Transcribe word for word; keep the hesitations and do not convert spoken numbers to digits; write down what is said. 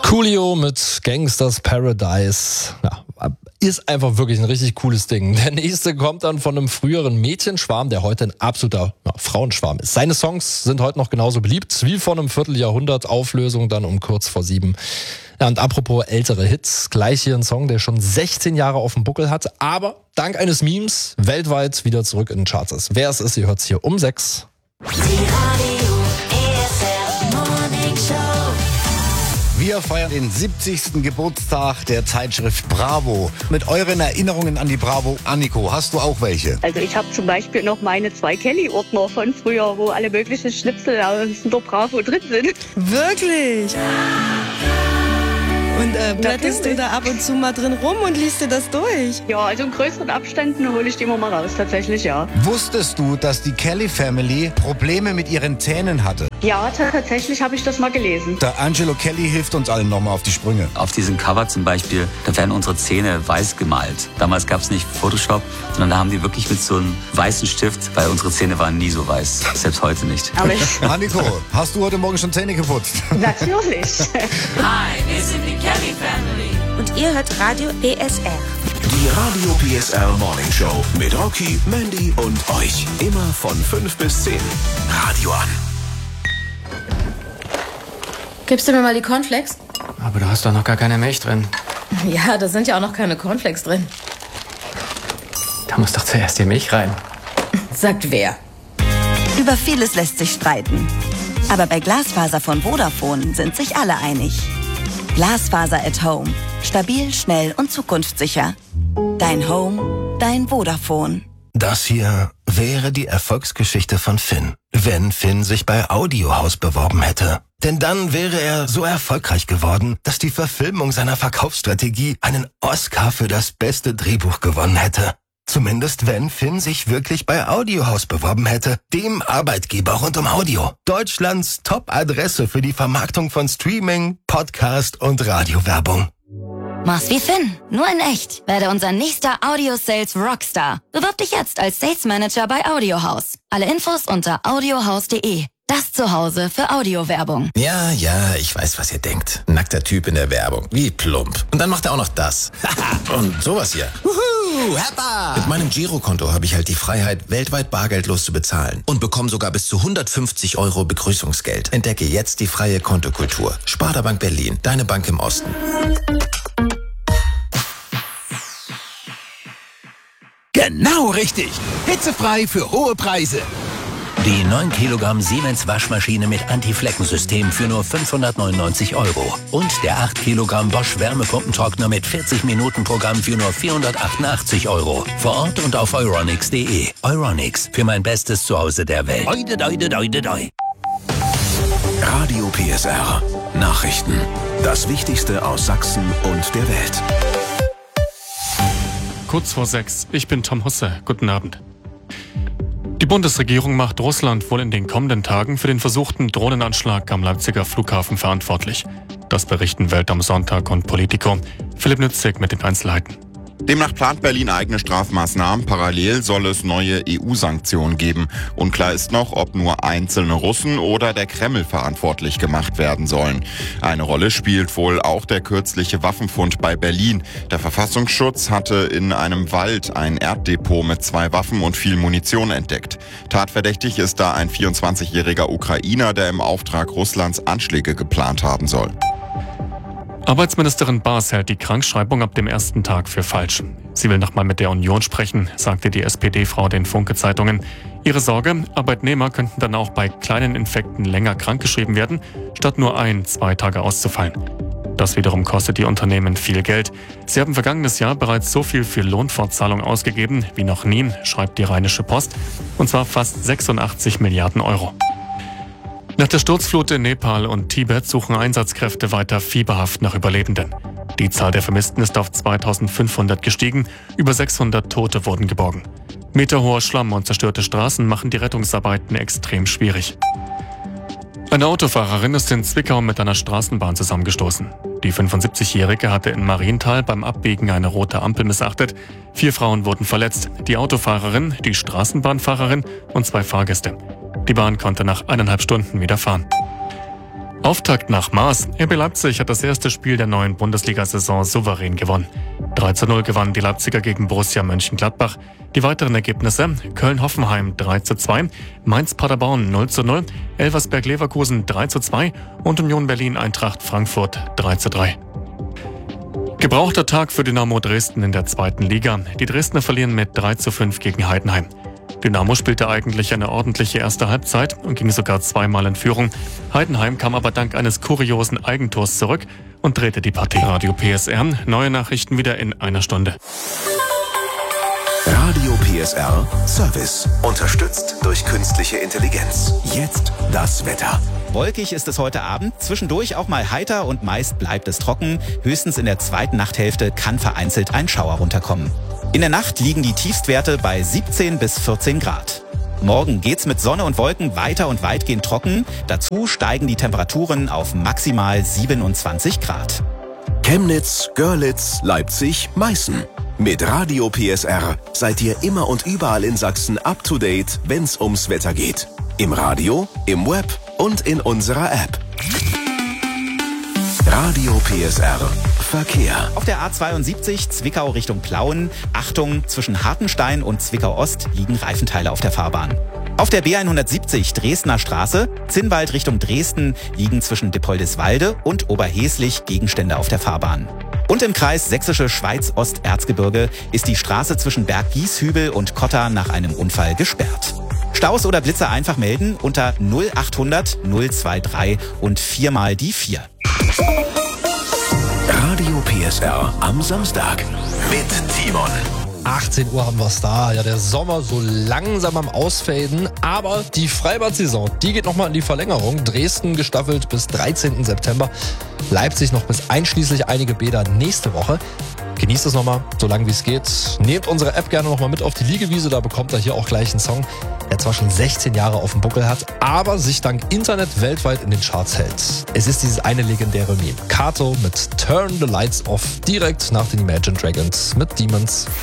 Coolio mit Gangsters Paradise. Ja, ist einfach wirklich ein richtig cooles Ding. Der nächste kommt dann von einem früheren Mädchenschwarm, der heute ein absoluter ja, Frauenschwarm ist. Seine Songs sind heute noch genauso beliebt wie vor einem Vierteljahrhundert. Auflösung dann um kurz vor sieben. Ja, und apropos ältere Hits, gleich hier ein Song, der schon sechzehn Jahre auf dem Buckel hat, aber dank eines Memes weltweit wieder zurück in den Charts ist. Wer es ist, ihr hört's hier um sechs. Wir feiern den siebzigsten Geburtstag der Zeitschrift Bravo. Mit euren Erinnerungen an die Bravo. Anniko, hast du auch welche? Also ich habe zum Beispiel noch meine zwei Kelly-Ordner von früher, wo alle möglichen Schnipsel aus der Bravo drin sind. Wirklich? Und äh, blätterst du da ab und zu mal drin rum und liest dir das durch? Ja, also in größeren Abständen hole ich die immer mal raus, tatsächlich, ja. Wusstest du, dass die Kelly Family Probleme mit ihren Zähnen hatte? Ja, tatsächlich habe ich das mal gelesen. Der Angelo Kelly hilft uns allen nochmal auf die Sprünge. Auf diesem Cover zum Beispiel, da werden unsere Zähne weiß gemalt. Damals gab es nicht Photoshop, sondern da haben die wirklich mit so einem weißen Stift, weil unsere Zähne waren nie so weiß, selbst heute nicht. Aber ich Anniko, hast du heute Morgen schon Zähne geputzt? Natürlich. Hi, wir sind die Kelly Family. Und ihr hört Radio P S R. Die Radio P S R Morning Show mit Rocky, Mandy und euch. Immer von fünf bis zehn. Radio an. Gibst du mir mal die Cornflakes? Aber du hast doch noch gar keine Milch drin. Ja, da sind ja auch noch keine Cornflakes drin. Da muss doch zuerst die Milch rein. Sagt wer? Über vieles lässt sich streiten. Aber bei Glasfaser von Vodafone sind sich alle einig. Glasfaser at Home. Stabil, schnell und zukunftssicher. Dein Home, dein Vodafone. Das hier wäre die Erfolgsgeschichte von Finn, wenn Finn sich bei Audiohaus beworben hätte. Denn dann wäre er so erfolgreich geworden, dass die Verfilmung seiner Verkaufsstrategie einen Oscar für das beste Drehbuch gewonnen hätte. Zumindest wenn Finn sich wirklich bei Audiohaus beworben hätte, dem Arbeitgeber rund um Audio. Deutschlands Top-Adresse für die Vermarktung von Streaming, Podcast und Radiowerbung. Mach's wie Finn, nur in echt. Werde unser nächster Audio-Sales Rockstar. Bewirb dich jetzt als Sales Manager bei Audiohaus. Alle Infos unter audiohaus punkt de. Das Zuhause für Audiowerbung. Ja, ja, ich weiß, was ihr denkt. Nackter Typ in der Werbung. Wie plump. Und dann macht er auch noch das. Und sowas hier. Wuhu, Heppa! Mit meinem Girokonto habe ich halt die Freiheit, weltweit bargeldlos zu bezahlen. Und bekomme sogar bis zu hundertfünfzig Euro Begrüßungsgeld. Entdecke jetzt die freie Kontokultur. Sparda Bank Berlin, deine Bank im Osten. Genau richtig. Hitzefrei für hohe Preise. Die neun Kilogramm Siemens Waschmaschine mit Anti-Flecken-System für nur fünfhundertneunundneunzig Euro. Und der acht Kilogramm Bosch Wärmepumpentrockner mit vierzig Minuten Programm für nur vierhundertachtundachtzig Euro. Vor Ort und auf euronics punkt de. Euronics, für mein bestes Zuhause der Welt. Oide, oide, oide, oide. Radio P S R. Nachrichten. Das Wichtigste aus Sachsen und der Welt. Kurz vor sechs. Ich bin Tom Husse. Guten Abend. Die Bundesregierung macht Russland wohl in den kommenden Tagen für den versuchten Drohnenanschlag am Leipziger Flughafen verantwortlich. Das berichten Welt am Sonntag und Politico. Philipp Nützig mit den Einzelheiten. Demnach plant Berlin eigene Strafmaßnahmen. Parallel soll es neue E U-Sanktionen geben. Unklar ist noch, ob nur einzelne Russen oder der Kreml verantwortlich gemacht werden sollen. Eine Rolle spielt wohl auch der kürzliche Waffenfund bei Berlin. Der Verfassungsschutz hatte in einem Wald ein Erddepot mit zwei Waffen und viel Munition entdeckt. Tatverdächtig ist da ein vierundzwanzigjähriger Ukrainer, der im Auftrag Russlands Anschläge geplant haben soll. Arbeitsministerin Baas hält die Krankschreibung ab dem ersten Tag für falsch. Sie will nochmal mit der Union sprechen, sagte die S P D-Frau den Funke-Zeitungen. Ihre Sorge, Arbeitnehmer könnten dann auch bei kleinen Infekten länger krankgeschrieben werden, statt nur ein, zwei Tage auszufallen. Das wiederum kostet die Unternehmen viel Geld. Sie haben vergangenes Jahr bereits so viel für Lohnfortzahlung ausgegeben wie noch nie, schreibt die Rheinische Post, und zwar fast sechsundachtzig Milliarden Euro. Nach der Sturzflut in Nepal und Tibet suchen Einsatzkräfte weiter fieberhaft nach Überlebenden. Die Zahl der Vermissten ist auf zweitausendfünfhundert gestiegen, über sechshundert Tote wurden geborgen. Meterhoher Schlamm und zerstörte Straßen machen die Rettungsarbeiten extrem schwierig. Eine Autofahrerin ist in Zwickau mit einer Straßenbahn zusammengestoßen. Die fünfundsiebzigjährige hatte in Marienthal beim Abbiegen eine rote Ampel missachtet. Vier Frauen wurden verletzt, die Autofahrerin, die Straßenbahnfahrerin und zwei Fahrgäste. Die Bahn konnte nach eineinhalb Stunden wieder fahren. Auftakt nach Maß. R B Leipzig hat das erste Spiel der neuen Bundesliga-Saison souverän gewonnen. drei zu null gewannen die Leipziger gegen Borussia Mönchengladbach. Die weiteren Ergebnisse: Köln-Hoffenheim drei zu zwei, Mainz-Paderborn null zu null, Elversberg-Leverkusen drei zu zwei und Union Berlin-Eintracht Frankfurt drei zu drei. Gebrauchter Tag für Dynamo Dresden in der zweiten Liga. Die Dresdner verlieren mit drei zu fünf gegen Heidenheim. Dynamo spielte eigentlich eine ordentliche erste Halbzeit und ging sogar zweimal in Führung. Heidenheim kam aber dank eines kuriosen Eigentors zurück und drehte die Partie. Radio P S R, neue Nachrichten wieder in einer Stunde. Radio P S R Service. Unterstützt durch künstliche Intelligenz. Jetzt das Wetter. Wolkig ist es heute Abend, zwischendurch auch mal heiter und meist bleibt es trocken. Höchstens in der zweiten Nachthälfte kann vereinzelt ein Schauer runterkommen. In der Nacht liegen die Tiefstwerte bei siebzehn bis vierzehn Grad. Morgen geht's mit Sonne und Wolken weiter und weitgehend trocken. Dazu steigen die Temperaturen auf maximal siebenundzwanzig Grad. Chemnitz, Görlitz, Leipzig, Meißen. Mit Radio P S R seid ihr immer und überall in Sachsen up to date, wenn's ums Wetter geht. Im Radio, im Web und in unserer App. Radio P S R Verkehr. Auf der A zweiundsiebzig Zwickau Richtung Plauen. Achtung, zwischen Hartenstein und Zwickau Ost liegen Reifenteile auf der Fahrbahn. Auf der B hundertsiebzig Dresdner Straße, Zinnwald Richtung Dresden, liegen zwischen Dippoldiswalde und Oberheslich Gegenstände auf der Fahrbahn. Und im Kreis Sächsische Schweiz-Osterzgebirge ist die Straße zwischen Berg Gieshübel und Kotta nach einem Unfall gesperrt. Staus oder Blitzer einfach melden unter null achthundert null dreiundzwanzig und viermal die vier. Radio P S R am Samstag mit Timon. achtzehn Uhr haben wir es da. Ja, der Sommer so langsam am Ausfaden. Aber die Freibad-Saison, die geht nochmal in die Verlängerung. Dresden gestaffelt bis dreizehnten September. Leipzig noch bis einschließlich einige Bäder nächste Woche. Genießt es nochmal, so lange wie es geht. Nehmt unsere App gerne nochmal mit auf die Liegewiese. Da bekommt ihr hier auch gleich einen Song, der zwar schon sechzehn Jahre auf dem Buckel hat, aber sich dank Internet weltweit in den Charts hält. Es ist dieses eine legendäre Meme. Kato mit Turn the Lights Off, direkt nach den Imagine Dragons mit Demons.